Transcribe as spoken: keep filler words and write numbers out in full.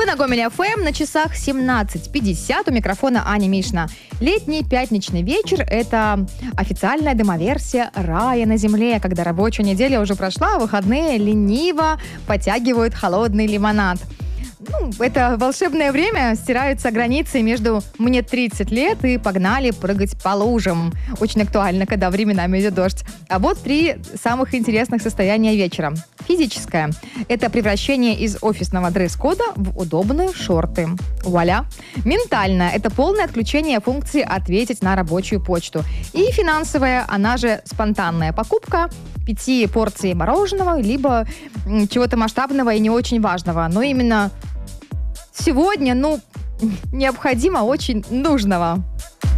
на Гомеле эф эм, на часах семнадцать пятьдесят. У микрофона Аня Мишна. Летний пятничный вечер – это официальная демоверсия рая на земле, когда рабочая неделя уже прошла, а выходные лениво потягивают холодный лимонад. Ну, это волшебное время, стираются границы между «мне тридцать лет» и «погнали прыгать по лужам». Очень актуально, когда временами идет дождь. А вот три самых интересных состояния вечера. Физическое – это превращение из офисного дресс-кода в удобные шорты. Вуаля! Ментальное – это полное отключение функции «ответить на рабочую почту». И финансовое, она же спонтанная покупка пяти порций мороженого, либо м, чего-то масштабного и не очень важного. Но именно сегодня, ну, необходимо очень нужного.